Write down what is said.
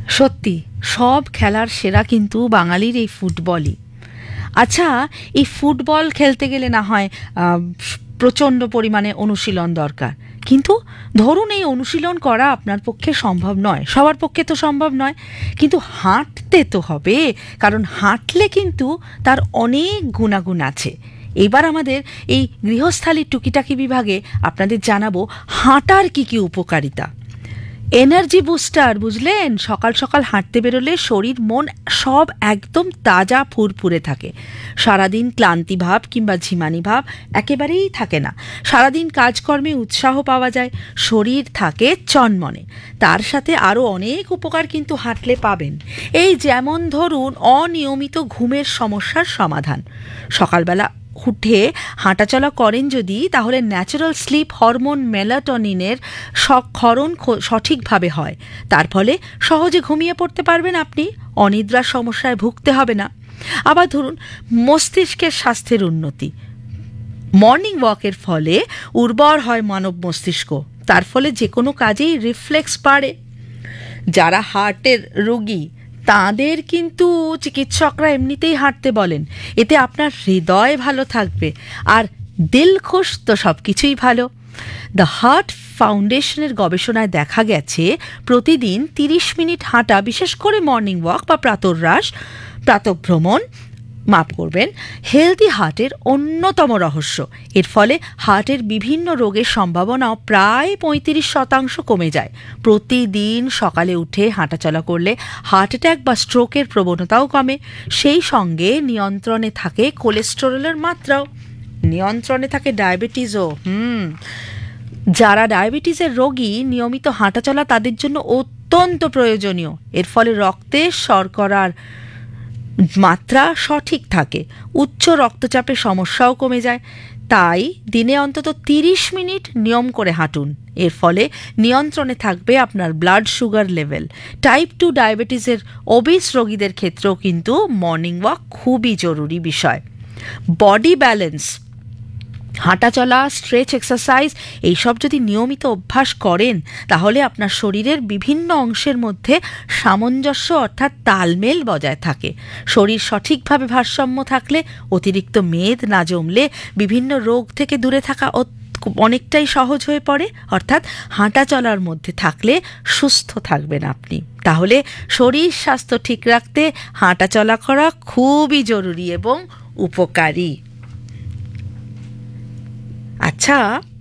সত্যি, সব খেলার সেরা কিন্তু বাঙালির এই ফুটবলই। আচ্ছা, এই ফুটবল খেলতে গেলে না হয় আহ, প্রচণ্ড পরিমাণে অনুশীলন দরকার, কিন্তু ধরুন এই অনুশীলন করা আপনার পক্ষে সম্ভব নয়, সবার পক্ষে তো সম্ভব নয়, কিন্তু হাঁটতে তো হবে, কারণ হাঁটলে কিন্তু তার অনেক গুণাগুণ আছে। এবার আমাদের এই গৃহস্থালির টুকিটাকি বিভাগে আপনাদের জানাবো হাঁটার কি কি উপকারিতা। এনার্জি বুস্টার, বুঝলেন? সকাল সকাল হাঁটতে বেরোলে শরীর মন সব একদম তাজা ফুরফুরে থাকে। সারাদিন ক্লান্তি ভাব কিংবা ঝিমানি ভাব একেবারেই থাকে না। সারাদিন কাজকর্মে উৎসাহ পাওয়া যায়, শরীর থাকে চনমনে। তার সাথে আরও অনেক উপকার কিন্তু হাঁটলে পাবেন। এই যেমন ধরুন অনিয়মিত ঘুমের সমস্যার সমাধান। সকালবেলা উঠে হাঁটাচলা করেন যদি, তাহলে ন্যাচারাল স্লিপ হরমোন মেলাটোনিনের ক্ষরণ সঠিকভাবে হয়। তার ফলে সহজে ঘুমিয়ে পড়তে পারবেন আপনি, অনিদ্রার সমস্যায় ভুগতে হবে না। আবার ধরুন মস্তিষ্কের স্বাস্থ্যের উন্নতি। মর্নিং ওয়াকের ফলে উর্বর হয় মানব মস্তিষ্ক, তার ফলে যে কোনো কাজেই রিফ্লেক্স বাড়ে। যারা হার্টের রোগী তাদের কিন্তু চিকিৎসকরা এমনিতেই হাঁটতে বলেন, এতে আপনার হৃদয় ভালো থাকবে, আর দিল খুশ তো সব কিছুই ভালো। দ্য হার্ট ফাউন্ডেশনের গবেষণায় দেখা গেছে প্রতিদিন 30 মিনিট হাঁটা, বিশেষ করে মর্নিং ওয়াক বা প্রাতঃভ্রমণ, মাপ করবেন, হেলদি হার্টের অন্যতম রহস্য। এর ফলে হার্টের বিভিন্ন রোগের সম্ভাবনাও প্রায় 35% কমে যায়। প্রতিদিন সকালে উঠে হাঁটাচলা করলে হার্ট অ্যাটাক বা স্ট্রোকের প্রবণতাও কমে। সেই সঙ্গে নিয়ন্ত্রণে থাকে কোলেস্টেরলের মাত্রাও, নিয়ন্ত্রণে থাকে ডায়াবেটিসও। যারা ডায়াবেটিসের রোগী, নিয়মিত হাঁটাচলা তাদের জন্য অত্যন্ত প্রয়োজনীয়। এর ফলে রক্তে শর্করার মাত্রা সঠিক থাকে, উচ্চ রক্তচাপের সমস্যাও কমে যায়। তাই দিনে অন্তত 30 মিনিট নিয়ম করে হাঁটুন। এর ফলে নিয়ন্ত্রণে থাকবে আপনার ব্লাড সুগার লেভেল। টাইপ 2 ডায়াবেটিসের ওবিস রোগীদের ক্ষেত্রেও কিন্তু মর্নিং ওয়াক খুবই জরুরি বিষয়। বডি ব্যালেন্স, হাঁটাচলা, স্ট্রেচ এক্সারসাইজ এইসব যদি নিয়মিত অভ্যাস করেন, তাহলে আপনার শরীরের বিভিন্ন অংশের মধ্যে সামঞ্জস্য অর্থাৎ তালমেল বজায় থাকে। শরীর সঠিকভাবে ভারসাম্য থাকলে, অতিরিক্ত মেদ না জমলে বিভিন্ন রোগ থেকে দূরে থাকা অনেকটাই সহজ হয়ে পড়ে। অর্থাৎ হাঁটা চলার মধ্যে থাকলে সুস্থ থাকবেন আপনি। তাহলে শরীর স্বাস্থ্য ঠিক রাখতে হাঁটা চলা করা খুবই জরুরি এবং উপকারী। আচ্ছা,